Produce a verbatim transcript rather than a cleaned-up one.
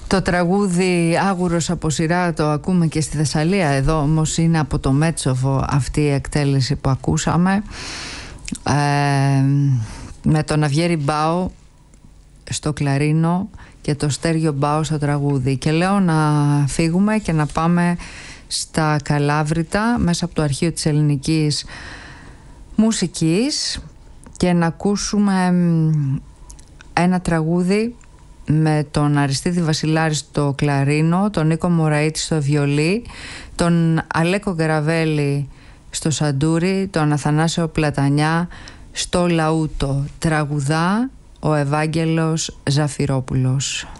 Το τραγούδι Άγουρος από σειρά το ακούμε και στη Θεσσαλία. Εδώ όμως είναι από το Μέτσοβο αυτή η εκτέλεση που ακούσαμε, ε, με τον Αυγέρη Μπάο στο κλαρίνο και το Στέργιο Μπάο στο τραγούδι. Και λέω να φύγουμε και να πάμε στα Καλάβρητα μέσα από το αρχείο της ελληνικής μουσικής και να ακούσουμε ένα τραγούδι με τον Αριστίδη Βασιλάρη στο κλαρίνο, τον Νίκο Μωραήτη στο βιολί, τον Αλέκο Γκραβέλη στο σαντούρι, τον Αθανάσιο Πλατανιά στο λαούτο. Τραγουδά ο Ευάγγελος Ζαφυρόπουλος.